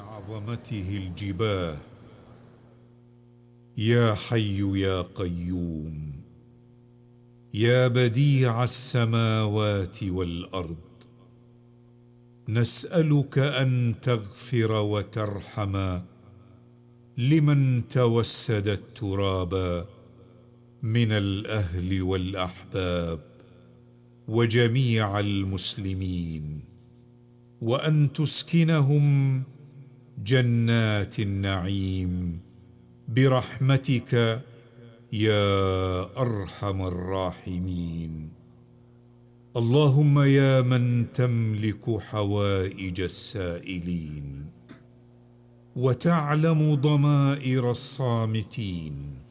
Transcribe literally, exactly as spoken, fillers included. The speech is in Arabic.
بعظمته الجباه. يا حي يا قيوم، يا بديع السماوات والأرض، نسألك أن تغفر وترحم لمن توسد التراب من الأهل والأحباب وجميع المسلمين، وأن تسكنهم جنات النعيم برحمتك يا أرحم الراحمين. اللهم يا من تملك حوائج السائلين وتعلم ضمائر الصامتين،